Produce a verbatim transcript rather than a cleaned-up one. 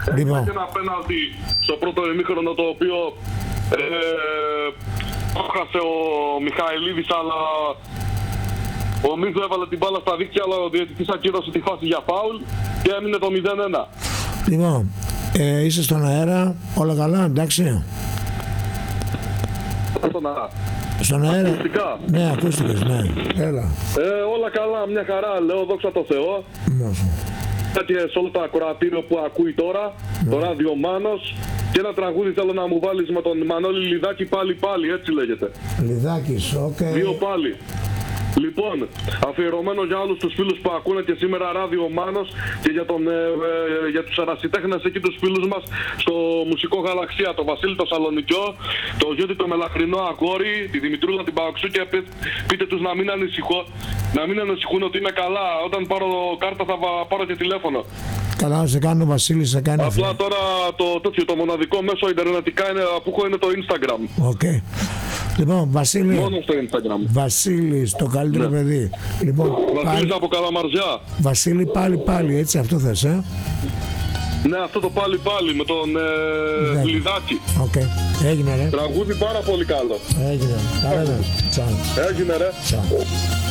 Λοιπόν. Έχει ένα πέναλτι στο πρώτο ημίχρονο το οποίο ε, έχασε ο Μιχαηλίδης, αλλά ο Μίζο έβαλε την μπάλα στα δίκτυα, αλλά ο διαιτητής ακύρωσε τη φάση για φάουλ και έμεινε το μηδέν ένα. Λοιπόν, ε, είσαι στον αέρα, όλα καλά, εντάξει. Στον αέρα. Στον αέρα. Ακουστικά. Ναι, ακούστηκες, ναι. Έλα. Ε, όλα καλά, μια χαρά, λέω, δόξα τω Θεώ. Μάλιστα. Και σε όλο το ακροατήριο που ακούει τώρα, Ναι. το ράδιο Μάνος, και ένα τραγούδι θέλω να μου βάλεις με τον Μανώλη Λιδάκη, πάλι πάλι, έτσι λέγεται. Λιδάκης, οκ. Okay. Δύο πάλι. Λοιπόν, αφιερωμένο για όλους τους φίλους που ακούνε και σήμερα ράδιο Μάνος και για, τον, ε, ε, για τους ερασιτέχνες εκεί, τους φίλους μας στο Μουσικό Γαλαξία, το Βασίλη το Σαλονικιό, το Γιώτη το Μελαχρινό Αγόρι, τη Δημητρούλα την Παοξού, και πεί, πείτε τους να μην ανησυχώ, να μην ανησυχούν ότι είμαι καλά. Όταν πάρω κάρτα θα πάρω και τηλέφωνο. Καλά, σε κάνει ο Βασίλης, σε κάνει. Απλά τώρα το, το, το μοναδικό μέσο ιντερνετικά είναι, που έχω είναι το Instagram. Οκ. Okay. Λοιπόν, Βασίλη. Μόνο στο Instagram. Βασίλης, το καλύτερο Ναι. παιδί. Λοιπόν, Βασίλης πάλι... από Καλαμαρζιά. Βασίλη, πάλι πάλι, έτσι, αυτό θες, ε. Ναι, αυτό το πάλι πάλι με τον ε, Ναι. Λιδάκη. Οκ. Okay. Έγινε, ρε. Τραγούδι πάρα πολύ καλό. Έγινε. Άρα, τσάου. Έγινε ρε. Τσάου.